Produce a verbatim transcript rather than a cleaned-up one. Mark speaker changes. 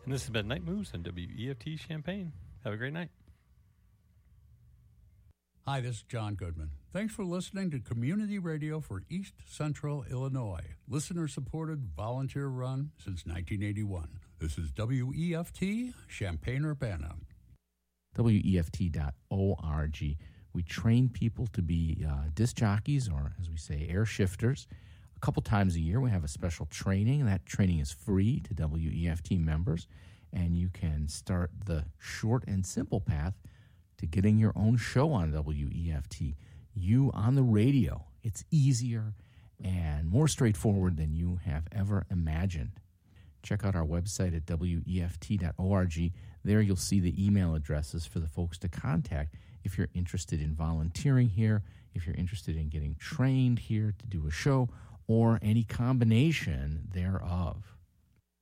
Speaker 1: And this has been Night Moves on W E F T Champaign. Have a great night.
Speaker 2: Hi, this is John Goodman. Thanks for listening to Community Radio for East Central Illinois. Listener-supported, volunteer-run since nineteen eighty-one. This is W E F T, Champaign-Urbana.
Speaker 3: W E F T dot org. We train people to be uh, disc jockeys, or as we say, air shifters. A couple times a year we have a special training, and that training is free to W E F T members, and you can start the short and simple path to getting your own show on W E F T. You on the radio. It's easier and more straightforward than you have ever imagined. Check out our website at W E F T dot org. There you'll see the email addresses for the folks to contact if you're interested in volunteering here, if you're interested in getting trained here to do a show, or any combination thereof.